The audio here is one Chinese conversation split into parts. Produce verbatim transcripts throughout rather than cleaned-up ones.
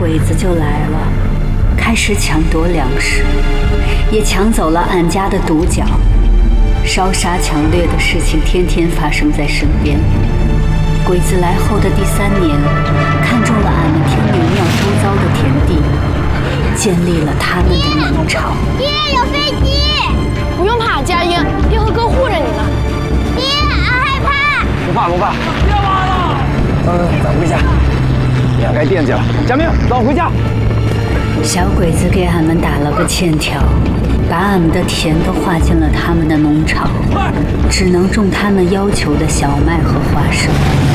鬼子就来了，开始抢夺粮食，也抢走了俺家的独角。烧杀抢掠的事情天天发生在身边。鬼子来后的第三年，看中了俺们天灵庙周遭的田地，建立了他们的农场。 爹，有飞机！ 不用怕，佳音，爹和哥护着你呢。 爹，俺害怕。 不怕不怕，别挖了。嗯，咱回家。娘该惦记了。佳明，咱回家。 小鬼子给俺们打了个欠条，把俺们的田都划进了他们的农场，只能种他们要求的小麦和花生。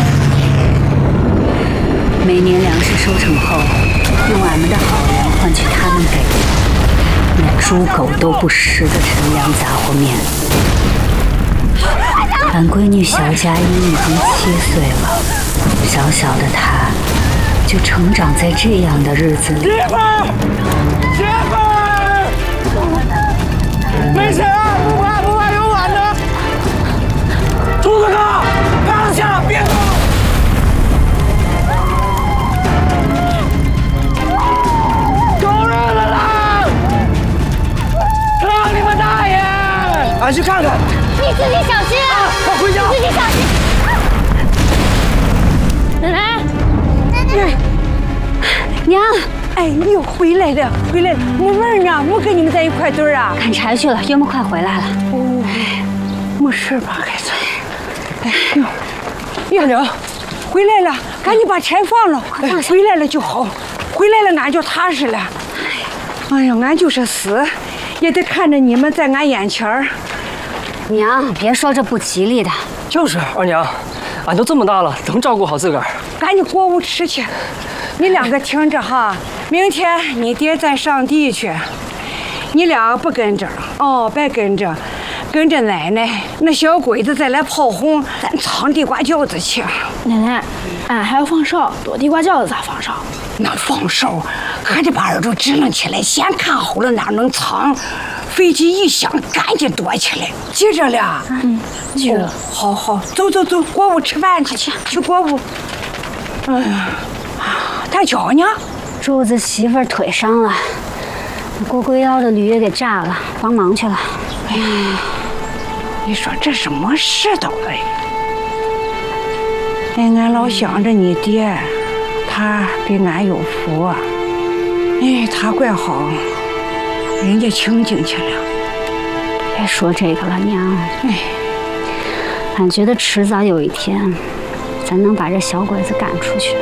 每年粮食收成后，用俺们的好粮换取他们给的那猪狗都不食的陈粮杂货面。俺闺女小佳音已经七岁了，小小的她就成长在这样的日子里。 媳妇儿，媳妇儿，没事啊，不怕不怕，有俺呢。兔子哥，刚下，别动。狗日的啦！操你们大爷！俺去看看。 你自己小心啊！ 快回家！ 你自己小心。 奶奶， 奶奶， 娘， 哎，你又回来了，回来了！木文呢？没跟你们在一块堆啊？ 砍柴去了，岳母快回来了。 哦，没事吧，孩子？哎呦，呀娘，回来了，赶紧把柴放了。哎，回来了就好，回来了俺就踏实了。哎呀，俺就是死，也得看着你们在俺眼前儿。 娘，别说这不吉利的。 就是二娘，俺都这么大了，能照顾好自个儿。 赶紧过屋吃去。你两个听着哈，明天你爹再上地去，你俩不跟着哦，别跟着，跟着奶奶。那小鬼子再来炮轰，咱藏地瓜饺子去。 奶奶，俺还要放哨，躲地瓜饺子咋放哨？ 那放哨还得把耳朵支棱起来，先看好了哪能藏。飞机一响，赶紧躲起来，记着了。 嗯，记着。 哦，好好，走走走，过屋吃饭去，去去过屋。哎呀，大脚呢？ 柱子媳妇儿腿伤了，过归腰的驴也给炸了，帮忙去了。 哎，你说这什么世道哎？哎，俺老想着你爹，他比俺有福啊。哎，他怪好。人家清静去了。 别说这个了，娘。 哎， 俺觉得迟早有一天，咱能把这小鬼子赶出去。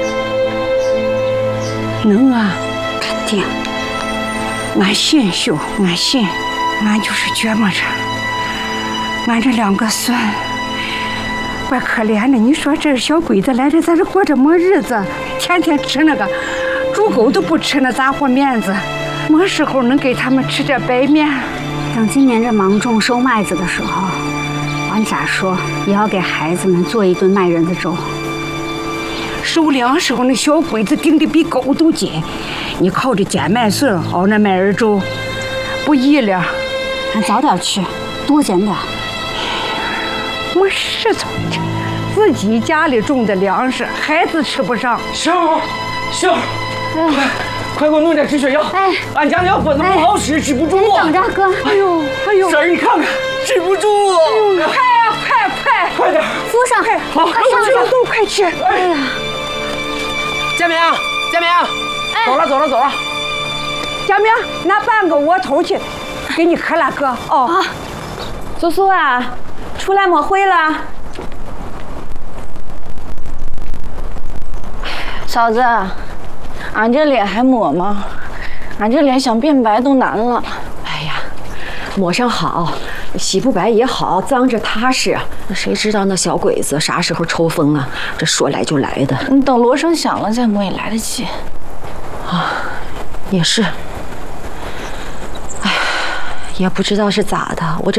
能啊，肯定。俺信秀，俺信，俺就是琢磨着，俺这两个孙，怪可怜的。你说这小鬼子来这，咱这过着么日子？天天吃那个，猪狗都不吃那杂货面子。么时候能给他们吃这白面？ 等今年这芒种收麦子的时候，俺咋说也要给孩子们做一顿麦人子粥。 收粮时候那小鬼子盯得比狗都紧，你靠着捡麦穗熬那麦儿粥，不易了。 俺早点去，多捡点。 没事做，自己家里种的粮食，孩子吃不上。 秀儿，秀儿，快！快给我弄点止血药！ 哎， 俺家药粉子不好使，止不住啊！ 你等着，哥。 哎呦，哎呦， 婶儿，你看看，止不住啊！ 哎呦，快呀，快快快点， 敷上！ 快， 好， 快上去，都快去！ 哎呀， 佳明，佳明，走了，走了，走了。 佳明，拿半个窝头去，给你磕了哥。哦， 啊，苏苏啊，出来抹灰了。嫂子。俺这脸还抹吗？俺这脸想变白都难了。 哎呀，抹上好，洗不白也好，脏着踏实。谁知道那小鬼子啥时候抽风啊？这说来就来的。 你等锣声响了再抹也来得及。 啊，也是。哎，也不知道是咋的，我这。